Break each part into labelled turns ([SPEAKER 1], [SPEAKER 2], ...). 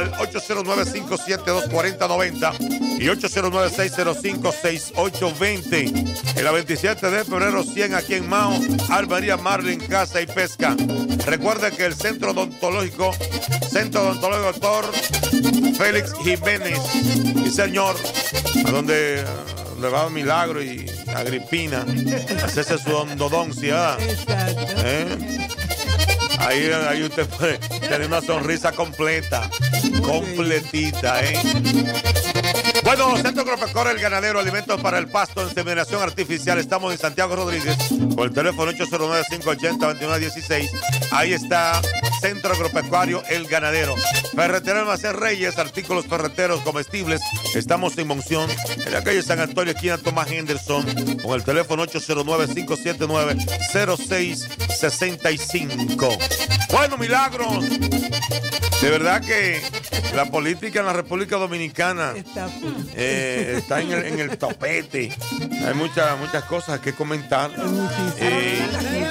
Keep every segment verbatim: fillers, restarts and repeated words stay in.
[SPEAKER 1] ocho cero nueve, cinco siete dos, cuatro cero nueve cero y ocho cero nueve, seis cero cinco, seis ocho dos cero. En la veintisiete de febrero cien aquí en Mao, Almería, Marlin, Caza y Pesca. Recuerda que el Centro Odontológico, Centro Odontológico Doctor Félix Jiménez, y señor, a donde le va Milagro y Agripina, hacerse su ondodoncia. ¿Eh? Ahí, ahí usted puede tener una sonrisa completa, completita, ¿eh? Bueno, Centro Agropecuario El Ganadero, alimentos para el pasto, inseminación artificial. Estamos en Santiago Rodríguez, con el teléfono ocho cero nueve, cinco ocho cero, dos uno uno seis. Ahí está Centro Agropecuario El Ganadero. Ferretero Almacén Reyes, artículos ferreteros comestibles. Estamos en Monción, en la calle San Antonio, esquina Tomás Henderson, con el teléfono ocho cero nueve, cinco siete nueve, cero seis seis cinco. Bueno, Milagros, de verdad que la política en la República Dominicana eh, está en el, en el topete. Hay muchas muchas cosas que comentar. Eh,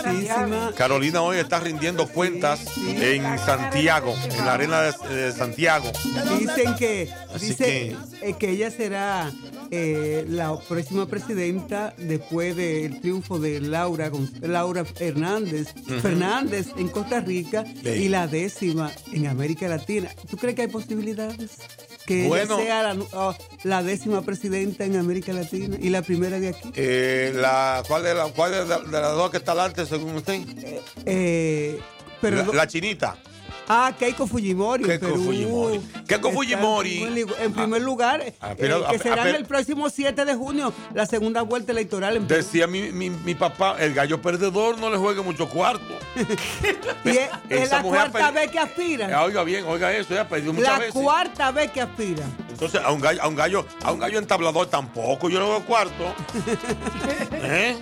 [SPEAKER 1] Carolina hoy está rindiendo cuentas en Santiago, en la arena de, de Santiago.
[SPEAKER 2] Dicen que,
[SPEAKER 1] Así
[SPEAKER 2] dice,
[SPEAKER 1] que-
[SPEAKER 2] eh, que ella será eh, la próxima presidenta después del triunfo de Laura, Gon- Laura Hernández,
[SPEAKER 1] Ujú.
[SPEAKER 2] Fernández en Costa Rica
[SPEAKER 1] Sí.
[SPEAKER 2] y la décima en América Latina. ¿Tú crees que hay posibilidades? Que
[SPEAKER 1] Bueno.
[SPEAKER 2] ella sea la, nu- oh, la décima presidenta en América Latina y la primera de aquí.
[SPEAKER 1] Eh, la, ¿Cuál de, la, cuál de, la- de las dos que está adelante, según usted?
[SPEAKER 2] Eh, pero
[SPEAKER 1] la, la chinita.
[SPEAKER 2] Ah, Keiko Fujimori.
[SPEAKER 1] Keiko
[SPEAKER 2] Perú.
[SPEAKER 1] Fujimori. Keiko
[SPEAKER 2] Está
[SPEAKER 1] Fujimori.
[SPEAKER 2] En primer, en primer lugar,
[SPEAKER 1] Ah,
[SPEAKER 2] eh,
[SPEAKER 1] pero-
[SPEAKER 2] que
[SPEAKER 1] ah,
[SPEAKER 2] será
[SPEAKER 1] ah,
[SPEAKER 2] el próximo siete de junio, la segunda vuelta electoral en Perú.
[SPEAKER 1] Decía mi, mi, mi papá, el gallo perdedor no le juegue mucho cuarto.
[SPEAKER 2] Y es, es
[SPEAKER 1] Esa
[SPEAKER 2] la
[SPEAKER 1] mujer
[SPEAKER 2] cuarta
[SPEAKER 1] ha perdi-
[SPEAKER 2] vez que aspira.
[SPEAKER 1] Eh, Oiga bien, oiga eso, ella perdió muchas
[SPEAKER 2] La
[SPEAKER 1] veces.
[SPEAKER 2] cuarta vez que aspira.
[SPEAKER 1] Entonces, a un gallo, a un gallo, a un gallo entablador tampoco, yo no veo cuarto. ¿Eh?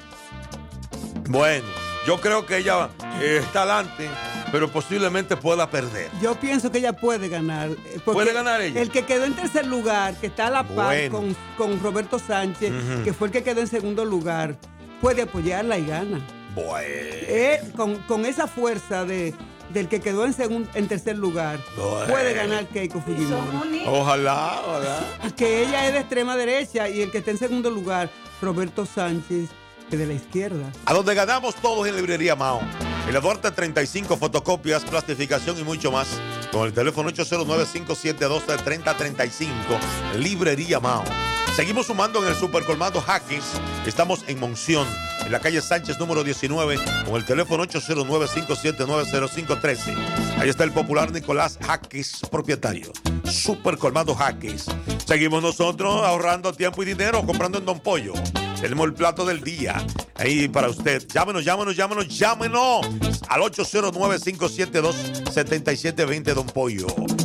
[SPEAKER 1] Bueno, yo creo que ella eh, está adelante, pero posiblemente pueda perder.
[SPEAKER 2] Yo pienso que ella puede ganar. eh, porque
[SPEAKER 1] ¿Puede ganar ella?
[SPEAKER 2] El que quedó en tercer lugar, que está a la par
[SPEAKER 1] Bueno.
[SPEAKER 2] con, con Roberto Sánchez,
[SPEAKER 1] Ujú.
[SPEAKER 2] que fue el que quedó en segundo lugar, puede apoyarla y gana.
[SPEAKER 1] Bueno.
[SPEAKER 2] Eh, con, con esa fuerza de, del que quedó en, segun- en tercer lugar,
[SPEAKER 1] Bueno.
[SPEAKER 2] puede ganar Keiko Fujimori.
[SPEAKER 1] Ojalá, ojalá.
[SPEAKER 2] Que ella es de extrema derecha y el que está en segundo lugar, Roberto Sánchez, que de la izquierda.
[SPEAKER 1] A donde ganamos todos en Librería Mao. En la Duarte treinta y cinco, fotocopias, plastificación y mucho más. Con el teléfono ocho cero nueve, cinco siete dos, tres cero tres cinco. Librería Mao. Seguimos sumando en el Supercolmado Jaques. Estamos en Monción, en la calle Sánchez número diecinueve, con el teléfono ocho cero nueve, cinco siete nueve, cero cinco uno tres. Ahí está el popular Nicolás Jaques, propietario. Supercolmado Jaques. Seguimos nosotros ahorrando tiempo y dinero, comprando en Don Pollo. Tenemos el plato del día ahí para usted. Llámenos, llámenos, llámenos, llámenos al ocho cero nueve, cinco siete dos, siete siete dos cero, Don Pollo.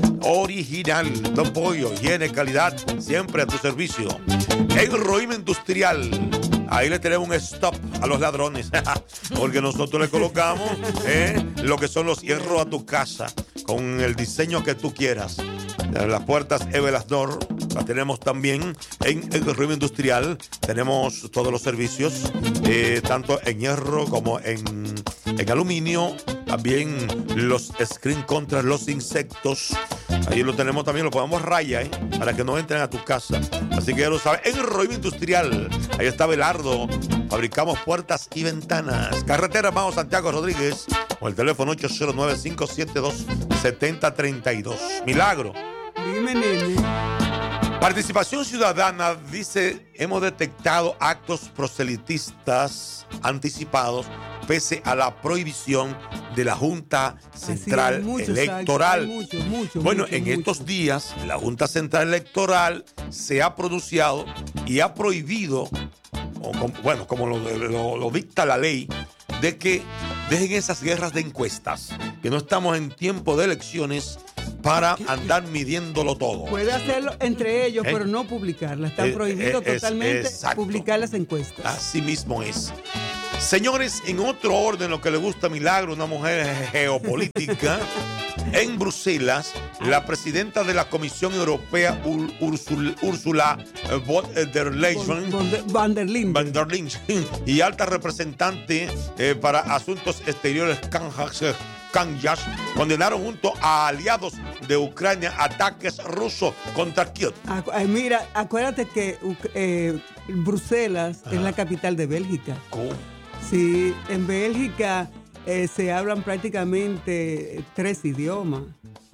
[SPEAKER 1] Original, Don Pollo, higiene, calidad, siempre a tu servicio. En Roima Industrial, ahí le tenemos un stop a los ladrones, porque nosotros le colocamos eh, lo que son los hierros a tu casa, con el diseño que tú quieras. Las puertas Evelasdor las tenemos también en el Roima Industrial. Tenemos todos los servicios, eh, tanto en hierro como en, en aluminio. También los screen contra los insectos. Ahí lo tenemos también, lo ponemos raya, ¿eh? Para que no entren a tu casa. Así que ya lo sabes. En Roima Industrial, ahí está Belardo. Fabricamos puertas y ventanas. Carretera Mao Santiago Rodríguez. Con el teléfono ocho cero nueve, cinco siete dos, siete cero tres dos. Milagro.
[SPEAKER 2] Dime, nene.
[SPEAKER 1] Participación Ciudadana dice, hemos detectado actos proselitistas anticipados pese a la prohibición de la Junta Central
[SPEAKER 2] Así es, muchos
[SPEAKER 1] Electoral.
[SPEAKER 2] hay, hay muchos, muchos,
[SPEAKER 1] bueno,
[SPEAKER 2] muchos,
[SPEAKER 1] en
[SPEAKER 2] muchos.
[SPEAKER 1] estos días la Junta Central Electoral se ha pronunciado y ha prohibido, o como- bueno, como lo, lo- lo dicta la ley, de que dejen esas guerras de encuestas, que no estamos en tiempo de elecciones para andar midiéndolo todo.
[SPEAKER 2] Puede hacerlo entre ellos,
[SPEAKER 1] ¿Eh?
[SPEAKER 2] pero no publicarla. Está
[SPEAKER 1] Eh,
[SPEAKER 2] prohibido
[SPEAKER 1] eh, es-
[SPEAKER 2] totalmente
[SPEAKER 1] exacto.
[SPEAKER 2] publicar las encuestas.
[SPEAKER 1] Así mismo es. Señores, en otro orden, lo que le gusta a Milagro, una mujer geopolítica, en Bruselas, la presidenta de la Comisión Europea, Ur- Ursul- Úrsula von der Leyen,
[SPEAKER 2] Von der- Van der Linden.
[SPEAKER 1] Van der Leyen, y alta representante eh, para Asuntos Exteriores, Kanja Kanyas condenaron junto a aliados de Ucrania ataques rusos contra Kiev.
[SPEAKER 2] Acu- ay, mira, acuérdate que eh, Bruselas
[SPEAKER 1] Ajá.
[SPEAKER 2] es la capital de Bélgica.
[SPEAKER 1] ¿Cómo?
[SPEAKER 2] Sí, en Bélgica eh, se hablan prácticamente tres idiomas.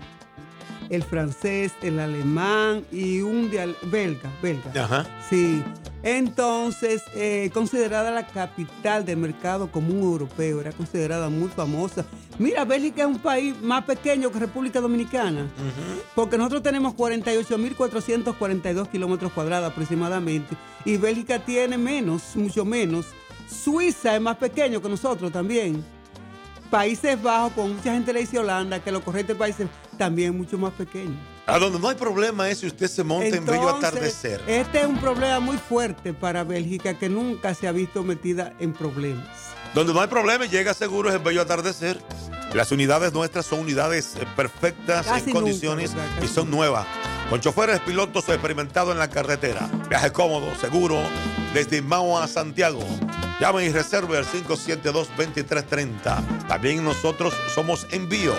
[SPEAKER 2] El francés, el alemán y un de al- belga, belga.
[SPEAKER 1] Ajá.
[SPEAKER 2] Sí. Entonces, eh, considerada la capital del mercado común europeo, era considerada muy famosa. Mira, Bélgica es un país más pequeño que República Dominicana,
[SPEAKER 1] Uh-huh.
[SPEAKER 2] porque nosotros tenemos cuarenta y ocho mil cuatrocientos cuarenta y dos kilómetros cuadrados aproximadamente, y Bélgica tiene menos, mucho menos. Suiza es más pequeño que nosotros también. Países Bajos, con mucha gente le dice Holanda, que los corrientes países también mucho más pequeños.
[SPEAKER 1] A donde no hay problema es si usted se monta en bello
[SPEAKER 2] Entonces,
[SPEAKER 1] atardecer.
[SPEAKER 2] este es un problema muy fuerte para Bélgica, que nunca se ha visto metida en problemas.
[SPEAKER 1] Donde no hay problema y llega seguro es el bello atardecer. Las unidades nuestras son unidades eh, perfectas
[SPEAKER 2] Casi
[SPEAKER 1] en
[SPEAKER 2] nunca,
[SPEAKER 1] condiciones
[SPEAKER 2] ¿verdad?
[SPEAKER 1] y
[SPEAKER 2] Casi
[SPEAKER 1] son nuevas. Con choferes pilotos experimentados en la carretera. Viaje cómodo, seguro, desde Mao a Santiago. Llame y reserve al cinco siete dos, dos tres tres cero. También nosotros somos envío.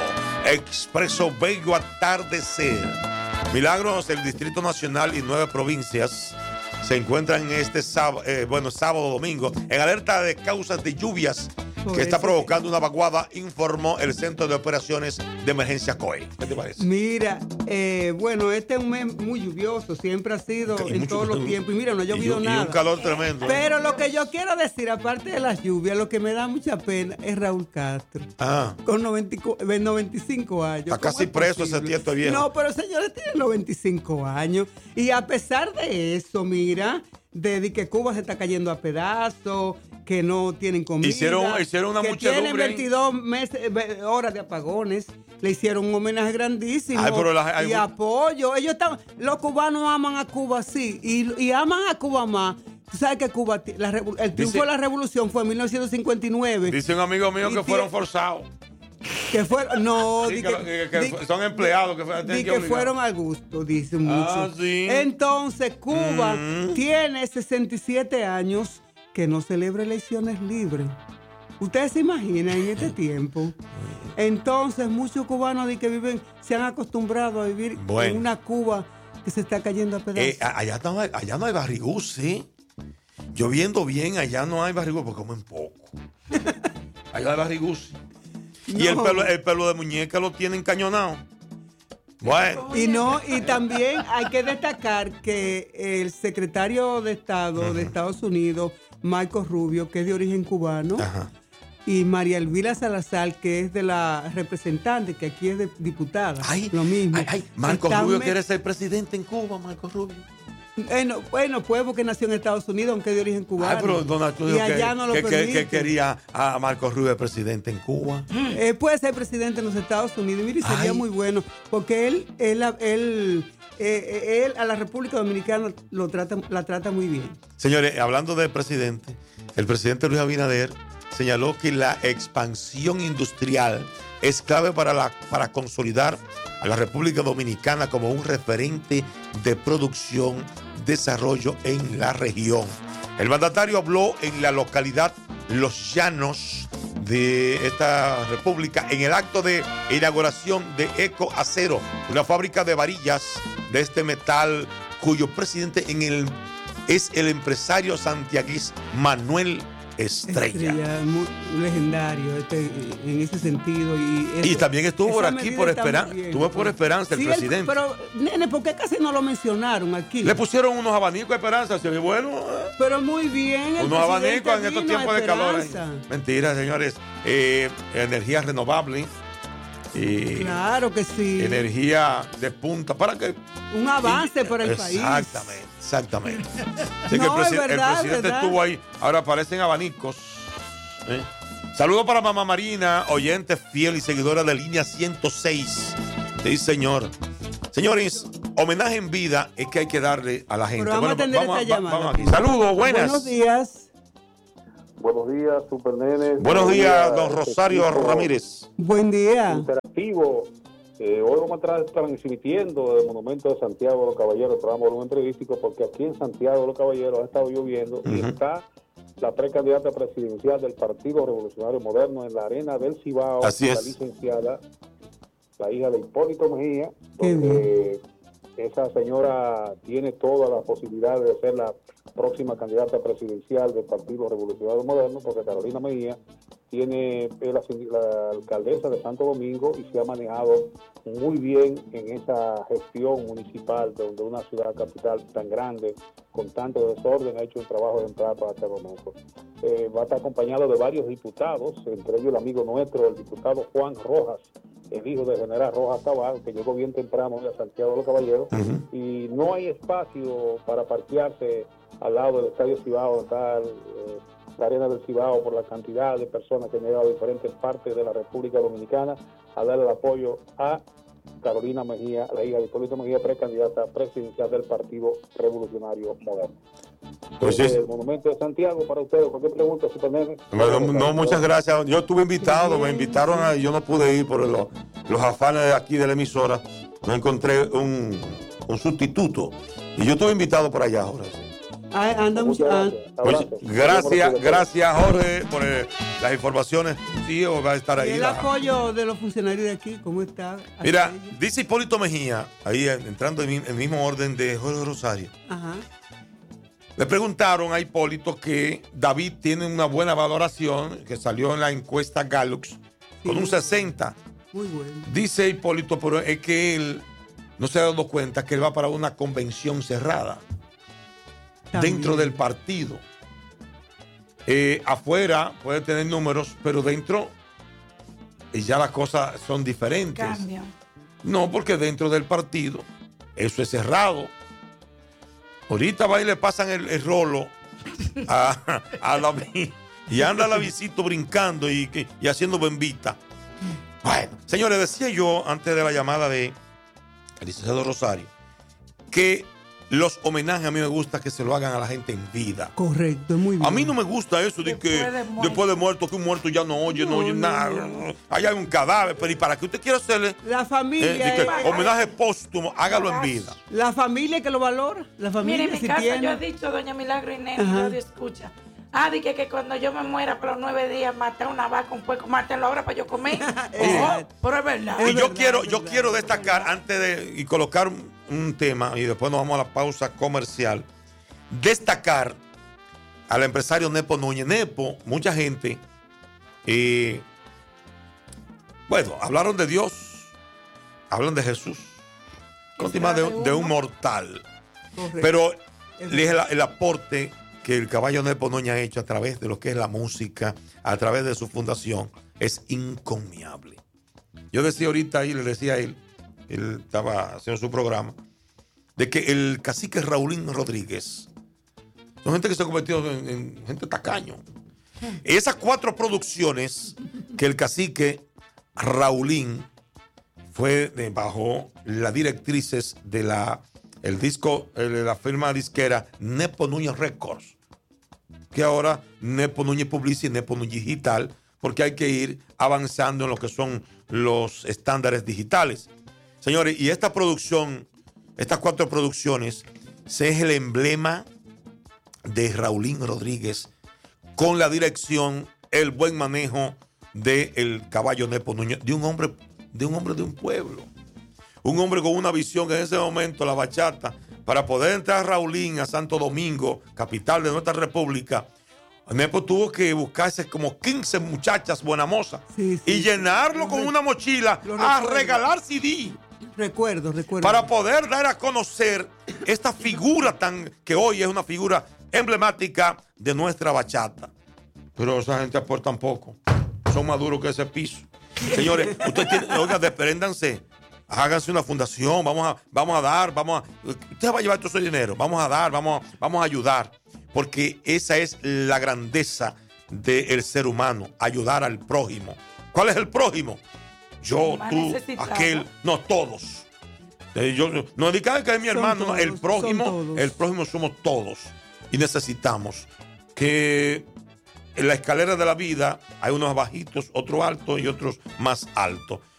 [SPEAKER 1] Expreso Bello Atardecer. Milagros, el Distrito Nacional y nueve provincias se encuentran este sábado, eh, bueno, sábado, domingo, en alerta de causas de lluvias
[SPEAKER 2] Por
[SPEAKER 1] que está
[SPEAKER 2] eso
[SPEAKER 1] provocando una vaguada, informó el Centro de Operaciones de Emergencia C O E. ¿Qué te parece?
[SPEAKER 2] Mira, eh, bueno, este es un mes muy lluvioso, siempre ha sido
[SPEAKER 1] Y
[SPEAKER 2] en
[SPEAKER 1] mucho-
[SPEAKER 2] todos los tiempos. Y mira, no ha
[SPEAKER 1] Y,
[SPEAKER 2] llovido
[SPEAKER 1] y
[SPEAKER 2] nada.
[SPEAKER 1] un calor tremendo. ¿eh?
[SPEAKER 2] Pero lo que yo quiero decir, aparte de las lluvias, lo que me da mucha pena es Raúl Castro.
[SPEAKER 1] Ah,
[SPEAKER 2] Con noventa y cu- eh, noventa y cinco años.
[SPEAKER 1] Está
[SPEAKER 2] ¿Cómo
[SPEAKER 1] casi
[SPEAKER 2] es
[SPEAKER 1] preso ese
[SPEAKER 2] posible?
[SPEAKER 1] tieto viejo.
[SPEAKER 2] No, pero el señor tiene noventa y cinco años. Y a pesar de eso, mira, de, de que Cuba se está cayendo a pedazos, que no tienen comida.
[SPEAKER 1] Hicieron- hicieron una
[SPEAKER 2] que
[SPEAKER 1] muchedumbre
[SPEAKER 2] tienen
[SPEAKER 1] ahí.
[SPEAKER 2] veintidós meses, ve- horas de apagones. Le hicieron un homenaje grandísimo.
[SPEAKER 1] Ay, pero la- hay
[SPEAKER 2] y
[SPEAKER 1] mu-
[SPEAKER 2] apoyo. Ellos están, los cubanos aman a Cuba así. Y, y aman a Cuba más. Tú sabes que Cuba, ti- la revo- el triunfo
[SPEAKER 1] Dice-
[SPEAKER 2] de la revolución fue en mil novecientos cincuenta y nueve.
[SPEAKER 1] dice un amigo mío
[SPEAKER 2] Y
[SPEAKER 1] que
[SPEAKER 2] tie-
[SPEAKER 1] fueron forzados.
[SPEAKER 2] Que fueron, no,
[SPEAKER 1] Sí,
[SPEAKER 2] di
[SPEAKER 1] que,
[SPEAKER 2] que,
[SPEAKER 1] que- que
[SPEAKER 2] di-
[SPEAKER 1] son empleados que, fueron-
[SPEAKER 2] di
[SPEAKER 1] tienen
[SPEAKER 2] que
[SPEAKER 1] obligar.
[SPEAKER 2] fueron al gusto, dice mucho.
[SPEAKER 1] Ah, sí.
[SPEAKER 2] Entonces, Cuba
[SPEAKER 1] Mm.
[SPEAKER 2] tiene sesenta y siete años que no celebra elecciones libres. Ustedes se imaginan en este tiempo. Entonces, muchos cubanos de que viven se han acostumbrado a vivir
[SPEAKER 1] Bueno.
[SPEAKER 2] en una Cuba que se está cayendo a pedazos.
[SPEAKER 1] Eh, a- allá, no hay, allá no hay barrigú, sí. Lloviendo bien, allá no hay barrigú porque comen poco. Allá hay barrigú, sí. Y el
[SPEAKER 2] No.
[SPEAKER 1] pelo, el pelo de muñeca lo tienen cañonado. Bueno,
[SPEAKER 2] Y no, y también hay que destacar que el secretario de Estado de Estados Unidos, Marco Rubio, que es de origen cubano,
[SPEAKER 1] ajá.
[SPEAKER 2] y María Elvira Salazar, que es de la representante, que aquí es de diputada,
[SPEAKER 1] Ay,
[SPEAKER 2] lo mismo.
[SPEAKER 1] ay, ay, Marco
[SPEAKER 2] Están
[SPEAKER 1] Rubio
[SPEAKER 2] me-
[SPEAKER 1] quiere ser presidente en Cuba, Marco Rubio.
[SPEAKER 2] Bueno, bueno, pues porque nació en Estados Unidos, aunque es de origen cubano.
[SPEAKER 1] Ay, pero Donald Trump
[SPEAKER 2] y
[SPEAKER 1] dijo
[SPEAKER 2] allá
[SPEAKER 1] que,
[SPEAKER 2] no lo
[SPEAKER 1] que- que-
[SPEAKER 2] permiten.
[SPEAKER 1] que quería a Marco Rubio presidente en Cuba.
[SPEAKER 2] Eh, puede ser presidente en los Estados Unidos. Mire, sería
[SPEAKER 1] Ay.
[SPEAKER 2] muy bueno, porque él, él, él, eh, él a la República Dominicana lo trata, la trata muy bien.
[SPEAKER 1] Señores, hablando del presidente, el presidente Luis Abinader señaló que la expansión industrial es clave para, la, para consolidar a la República Dominicana como un referente de producción, desarrollo en la región. El mandatario habló en la localidad Los Llanos de esta república en el acto de inauguración de Eco Acero, una fábrica de varillas de este metal cuyo presidente en el, es el empresario santiaguís Manuel Estrella.
[SPEAKER 2] Estrella, muy legendario este, en ese sentido. Y,
[SPEAKER 1] Y
[SPEAKER 2] eso-
[SPEAKER 1] también estuvo por
[SPEAKER 2] esa
[SPEAKER 1] aquí
[SPEAKER 2] medida
[SPEAKER 1] por
[SPEAKER 2] está muy
[SPEAKER 1] Esperanza,
[SPEAKER 2] bien.
[SPEAKER 1] estuvo por Esperanza el
[SPEAKER 2] Sí,
[SPEAKER 1] presidente.
[SPEAKER 2] pero, nene, ¿por qué casi no lo mencionaron aquí?
[SPEAKER 1] Le pusieron unos abanicos a Esperanza, se ve bueno. eh.
[SPEAKER 2] Pero muy bien. el
[SPEAKER 1] Unos
[SPEAKER 2] presidente
[SPEAKER 1] abanicos en estos
[SPEAKER 2] vino a
[SPEAKER 1] tiempos de calor. eh.
[SPEAKER 2] Esperanza.
[SPEAKER 1] Mentira, señores. Eh, energía renovable. Y
[SPEAKER 2] Claro que sí.
[SPEAKER 1] energía de punta. ¿Para qué?
[SPEAKER 2] Un avance para el país.
[SPEAKER 1] Exactamente, exactamente. Así que
[SPEAKER 2] No,
[SPEAKER 1] el,
[SPEAKER 2] es
[SPEAKER 1] presi- el
[SPEAKER 2] verdad, es
[SPEAKER 1] presidente
[SPEAKER 2] verdad.
[SPEAKER 1] estuvo ahí. Ahora aparecen abanicos. ¿eh? Saludos para Mamá Marina, oyente fiel y seguidora de Línea ciento seis. Sí, señor. Señores, homenaje en vida es que hay que darle a la gente.
[SPEAKER 2] Pero vamos a atender esta
[SPEAKER 1] va-
[SPEAKER 2] llamada.
[SPEAKER 1] vamos aquí. Saludos, buenas.
[SPEAKER 2] Buenos días.
[SPEAKER 3] Buenos días, Super Nene.
[SPEAKER 1] Buenos días, don Rosario
[SPEAKER 3] equipo
[SPEAKER 1] Ramírez.
[SPEAKER 2] Buen día.
[SPEAKER 3] Interactivo. Eh, hoy vamos a estar transmitiendo del Monumento de Santiago de los Caballeros, el programa Volumen Entrevístico, porque aquí en Santiago de los Caballeros ha estado lloviendo y
[SPEAKER 1] Ujú.
[SPEAKER 3] está la precandidata presidencial del Partido Revolucionario Moderno en la Arena del Cibao.
[SPEAKER 1] Así es.
[SPEAKER 3] La licenciada, la hija de Hipólito Mejía, porque esa señora tiene toda la posibilidad de ser la próxima candidata presidencial del Partido Revolucionario Moderno, porque Carolina Mejía tiene es la, la alcaldesa de Santo Domingo y se ha manejado muy bien en esa gestión municipal de, de una ciudad capital tan grande, con tanto desorden, ha hecho un trabajo de entrada para este momento. Eh, va a estar acompañado de varios diputados, entre ellos el amigo nuestro, el diputado Juan Rojas, el hijo de General Rojas Cabal, que llegó bien temprano hoy a Santiago de los Caballeros, uh-huh. y no hay espacio para parquearse al lado del Estadio Cibao, donde está el, eh, la Arena del Cibao, por la cantidad de personas que han llegado de diferentes partes de la República Dominicana a darle el apoyo a Carolina Mejía, la hija de Hipólito Mejía, precandidata presidencial del Partido Revolucionario Moderno.
[SPEAKER 1] Pues sí.
[SPEAKER 3] El Monumento de Santiago, para ustedes, cualquier pregunta, Superman.
[SPEAKER 1] No, no, muchas gracias. Yo estuve invitado, me invitaron a, yo no pude ir por los, los afanes de aquí de la emisora. No encontré un, un sustituto. Y yo estuve invitado por allá ahora.
[SPEAKER 2] Ay, anda mucho.
[SPEAKER 1] Pues, gracias, gracias Jorge por eh, las informaciones. Sí, va a estar ahí.
[SPEAKER 2] Y el
[SPEAKER 1] la...
[SPEAKER 2] apoyo de los funcionarios de aquí, ¿cómo está?
[SPEAKER 1] Mira, dice Hipólito Mejía, ahí entrando en el mismo orden de Jorge Rosario.
[SPEAKER 2] Ajá.
[SPEAKER 1] Le preguntaron a Hipólito que David tiene una buena valoración, que salió en la encuesta Gallup, sí, con un sesenta.
[SPEAKER 2] Muy bueno.
[SPEAKER 1] Dice Hipólito, pero es que él no se ha dado cuenta que él va para una convención cerrada. También. Dentro del partido. Eh, afuera puede tener números, pero dentro eh, ya las cosas son diferentes.
[SPEAKER 4] Cambia.
[SPEAKER 1] No, porque dentro del partido eso es cerrado. Ahorita va y le pasan el, el rolo a, a la y anda la visita brincando y, y haciendo bembita. Bueno, señores, decía yo antes de la llamada de el licenciado Rosario que los homenajes a mí me gusta que se lo hagan a la gente en vida.
[SPEAKER 2] Correcto, muy bien.
[SPEAKER 1] A mí no me gusta eso de que
[SPEAKER 4] después de muerto,
[SPEAKER 1] después de muerto que un muerto ya no oye, no, no oye
[SPEAKER 2] no,
[SPEAKER 1] nada.
[SPEAKER 2] No.
[SPEAKER 1] Ahí hay un cadáver, pero ¿y para qué usted quiere hacerle
[SPEAKER 2] la familia?
[SPEAKER 1] Eh,
[SPEAKER 2] eh,
[SPEAKER 1] que, homenaje póstumo, hágalo en vida.
[SPEAKER 2] La familia que lo valora. La familia.
[SPEAKER 4] Mire, en mi
[SPEAKER 2] si
[SPEAKER 4] casa
[SPEAKER 2] tiene...
[SPEAKER 4] yo he dicho, doña Milagro Inés, yo escucha. Ah, di que, que cuando yo me muera por los nueve días, matar una vaca, un puerco, mátenlo ahora para yo comer. Oh, pero es verdad.
[SPEAKER 1] Y
[SPEAKER 2] es
[SPEAKER 1] yo
[SPEAKER 2] verdad,
[SPEAKER 1] quiero,
[SPEAKER 2] es
[SPEAKER 1] yo
[SPEAKER 2] verdad,
[SPEAKER 1] quiero
[SPEAKER 2] es
[SPEAKER 1] destacar
[SPEAKER 2] verdad.
[SPEAKER 1] antes de y colocar un, un tema y después nos vamos a la pausa comercial. Destacar al empresario Nepo Núñez. Nepo, mucha gente, eh, bueno, hablaron de Dios, hablan de Jesús, continúa de, de un mortal. Correcto. Pero el, el aporte que el caballo Nepo Núñez ha hecho a través de lo que es la música, a través de su fundación, es encomiable. Yo decía ahorita y le decía a él, él estaba haciendo su programa, de que el cacique Raulín Rodríguez son gente que se ha convertido en, en gente tacaño. Esas cuatro producciones que el cacique Raulín fue de, bajo las directrices de la el disco, de la firma disquera Nepo Núñez Records, que ahora Nepo Núñez Publicidad y Nepo Núñez Digital, porque hay que ir avanzando en lo que son los estándares digitales. Señores, y esta producción, estas cuatro producciones, se es el emblema de Raulín Rodríguez con la dirección, el buen manejo del caballo Nepo Núñez, de un hombre, de un hombre de un pueblo. Un hombre con una visión que en ese momento, la bachata, para poder entrar Raulín a Santo Domingo, capital de nuestra república, Nepo tuvo que buscarse como quince muchachas buenamosas sí, sí, y llenarlo sí, con una mochila a regalar C D.
[SPEAKER 2] Recuerdo, recuerdo.
[SPEAKER 1] Para poder dar a conocer esta figura tan que hoy es una figura emblemática de nuestra bachata. Pero esa gente aporta poco. Son más duros que ese piso. Señores, ustedes tienen, oiga, despréndanse. Háganse una fundación, vamos a, vamos a dar, vamos a. Usted va a llevar todo ese dinero, vamos a dar, vamos a, vamos a ayudar. Porque esa es la grandeza del ser humano, ayudar al prójimo. ¿Cuál es el prójimo? Yo, tú, aquel, no, todos. Eh, yo, no digan que es mi hermano, todos, el prójimo, el prójimo somos todos. Y necesitamos que en la escalera de la vida hay unos bajitos, otros altos y otros más altos.